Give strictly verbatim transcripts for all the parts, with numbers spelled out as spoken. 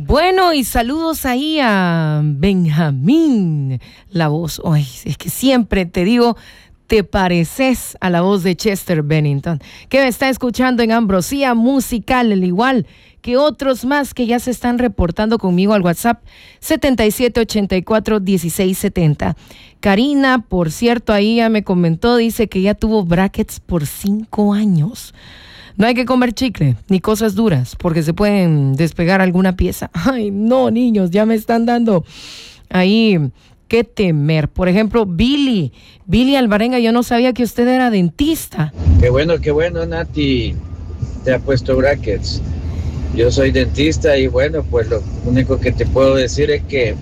Bueno, y saludos ahí a Benjamín, la voz. Ay, es que siempre te digo, te pareces a la voz de Chester Bennington, que me está escuchando en Ambrosía Musical, al igual que otros más que ya se están reportando conmigo al WhatsApp setenta y siete ochenta y cuatro dieciséis setenta. Karina, por cierto, ahí ya me comentó, dice que ya tuvo brackets por cinco años. No hay que comer chicle ni cosas duras porque se pueden despegar alguna pieza. Ay, no, niños, ya me están dando ahí que temer. Por ejemplo, Billy, Billy Alvarenga, yo no sabía que usted era dentista. Qué bueno, qué bueno, Nati, te ha puesto brackets. Yo soy dentista y bueno, pues lo único que te puedo decir es que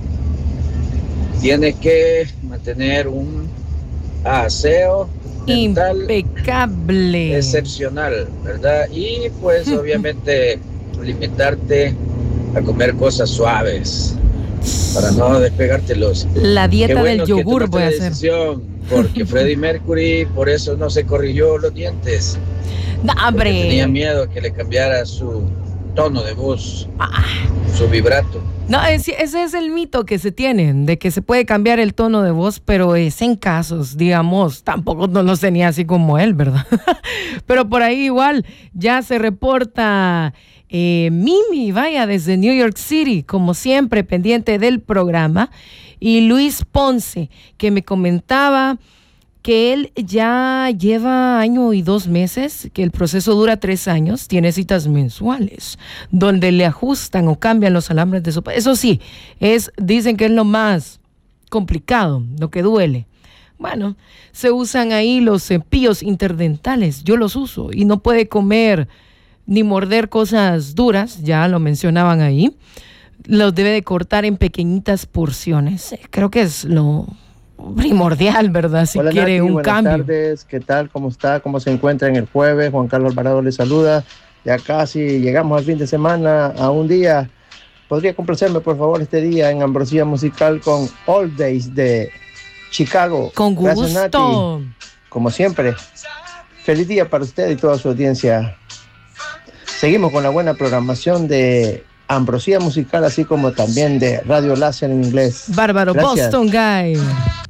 tienes que mantener un aseo dental impecable, excepcional, ¿verdad? Y pues obviamente limitarte a comer cosas suaves para no despegarte los. La dieta Qué bueno del yogur voy a hacer. Decisión, porque Freddie Mercury por eso no se corrigió los dientes. No, hombre. Tenía miedo que le cambiara su tono de voz, ah. su vibrato. No, ese es el mito que se tiene, de que se puede cambiar el tono de voz, pero es en casos, digamos, tampoco no los tenía así como él, ¿verdad? Pero por ahí igual ya se reporta eh, Mimi, vaya, desde New York City, como siempre, pendiente del programa, y Luis Ponce, que me comentaba que él ya lleva año y dos meses, que el proceso dura tres años, tiene citas mensuales, donde le ajustan o cambian los alambres de sopa. Eso sí, es, dicen que es lo más complicado, lo que duele. Bueno, se usan ahí los cepillos interdentales, yo los uso, y no puede comer ni morder cosas duras, ya lo mencionaban ahí, los debe de cortar en pequeñitas porciones. Creo que es lo primordial, ¿verdad? Si Hola, quiere Nati, un buenas cambio. Buenas tardes, ¿qué tal? ¿Cómo está? ¿Cómo se encuentra en el jueves? Juan Carlos Alvarado le saluda. Ya casi llegamos al fin de semana, a un día. ¿Podría complacerme, por favor, este día en Ambrosía Musical con All Days de Chicago? Con gusto. Gracias, Nati. Como siempre, feliz día para usted y toda su audiencia. Seguimos con la buena programación de Ambrosía Musical, así como también de Radio Láser en inglés. Bárbaro, Gracias. Boston Guy.